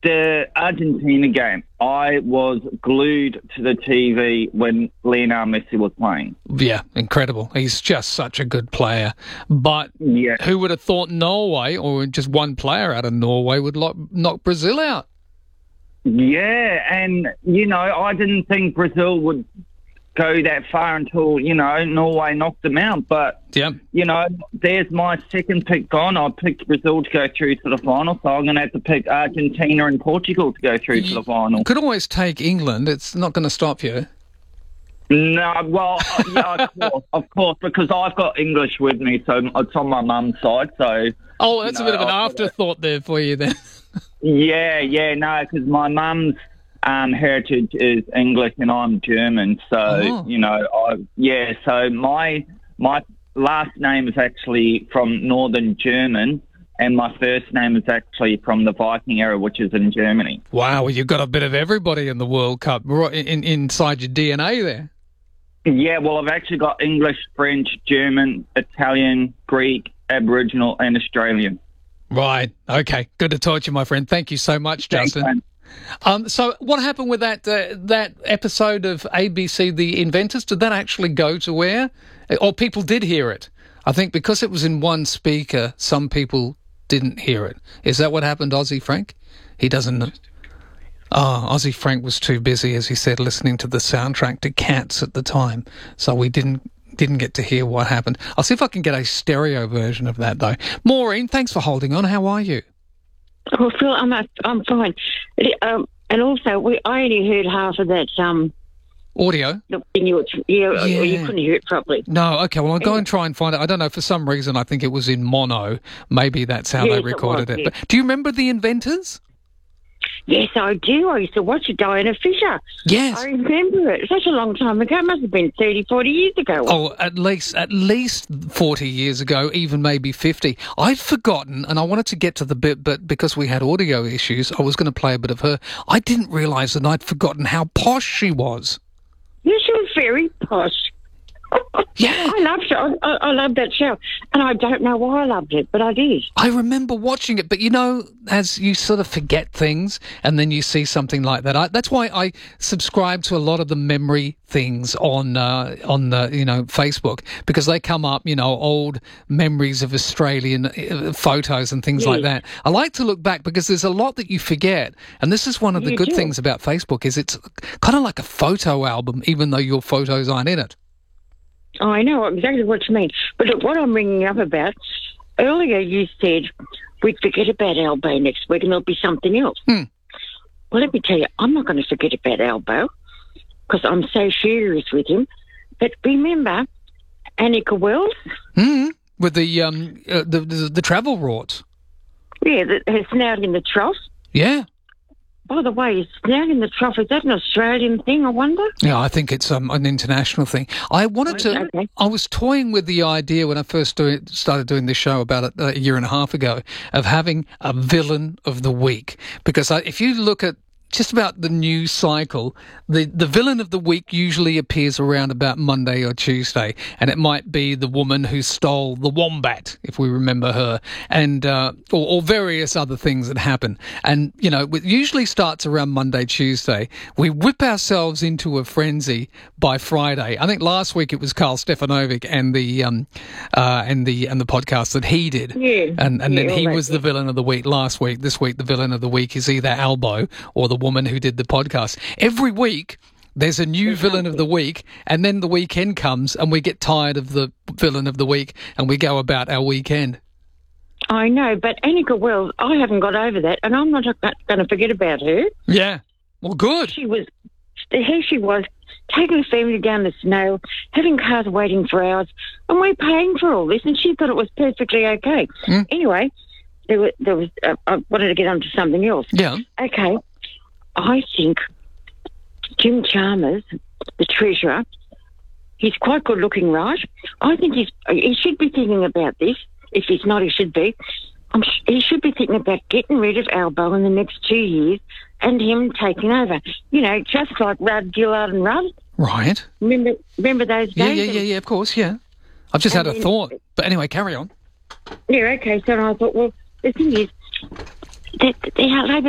The Argentina game, I was glued to the TV when Lionel Messi was playing. Yeah, incredible. He's just such a good player. But who would have thought Norway, or just one player out of Norway, would knock Brazil out? Yeah, and, I didn't think Brazil would go that far until, Norway knocked them out. But, there's my second pick gone. I picked Brazil to go through to the final, so I'm going to have to pick Argentina and Portugal to go through to the final. You could always take England. It's not going to stop you. No, well, of course, because I've got English with me, so it's on my mum's side. So, that's a bit of an afterthought there for you then. No, because my mum's heritage is English and I'm German, so so my last name is actually from Northern German, and my first name is actually from the Viking era, which is in Germany. Wow, well, you've got a bit of everybody in the World Cup inside your DNA there. Yeah, well, I've actually got English, French, German, Italian, Greek, Aboriginal, and Australian. Right. Okay. Good to talk to you, my friend. Thank you so much, Justin. Thanks, so what happened with that episode of ABC, The Inventors? Did that actually go to air? Or people did hear it? I think because it was in one speaker, some people didn't hear it. Is that what happened, Aussie Frank? He doesn't know. Aussie Frank was too busy, as he said, listening to the soundtrack to Cats at the time. So we didn't get to hear what happened. I'll see if I can get a stereo version of that, though. Maureen, thanks for holding on. How are you? Oh, Phil, I'm fine. And also, I only heard half of that audio. You couldn't hear it properly. No, okay. Well, I'll go and try and find it. I don't know. For some reason, I think it was in mono. Maybe that's how they recorded it. But do you remember The Inventors? Yes, I do. I used to watch it, Diana Fisher. Yes. I remember it. Such a long time ago. It must have been 30, 40 years ago. Oh, at least 40 years ago, even maybe 50. I'd forgotten, and I wanted to get to the bit, but because we had audio issues, I was going to play a bit of her. I didn't realise that I'd forgotten how posh she was. Yes, she was very posh. Yeah. I loved that show. And I don't know why I loved it, but I did. I remember watching it, but as you sort of forget things and then you see something like that. That's why I subscribe to a lot of the memory things on Facebook, because they come up, old memories of Australian photos and things like that. I like to look back because there's a lot that you forget. And this is one of the good things about Facebook is it's kind of like a photo album, even though your photos aren't in it. Oh, I know exactly what you mean. But look, what I'm ringing up about, earlier you said we'd forget about Albo next week and there'll be something else. Well, let me tell you, I'm not going to forget about Albo because I'm so serious with him. But remember Annika Wells? With the travel rorts. Yeah, her snout in the trough. Yeah. By the way, snout in the trough, is that an Australian thing, I wonder? Yeah, I think it's an international thing. I was toying with the idea when I first started doing this show about a year and a half ago of having a villain of the week. Because if you look at just about the news cycle, the villain of the week usually appears around about Monday or Tuesday, and it might be the woman who stole the wombat, if we remember her, and or various other things that happen. And it usually starts around Monday, Tuesday. We whip ourselves into a frenzy by Friday. I think last week it was Carl Stefanovic and the podcast that he did, and then he was the villain of the week last week. This week the villain of the week is either Albo or the woman who did the podcast. Every week there's a new villain of the week, and then the weekend comes and we get tired of the villain of the week and we go about our weekend. I know, but Annika Wells, I haven't got over that, and I'm not going to forget about her. Yeah, well, good. Here she was, taking the family down the snow, having cars waiting for hours, and we're paying for all this, and she thought it was perfectly okay. Anyway, there was. I wanted to get on to something else. Yeah. Okay. I think Jim Chalmers, the treasurer, he's quite good looking, right? I think he should be thinking about this. If he's not, he should be. He should be thinking about getting rid of Albo in the next 2 years and him taking over. Just like Rudd, Gillard and Rudd. Right. Remember those days? Yeah, of course, yeah. I've just had a thought. But anyway, carry on. Yeah, okay. So I thought, well, the thing is, the Labor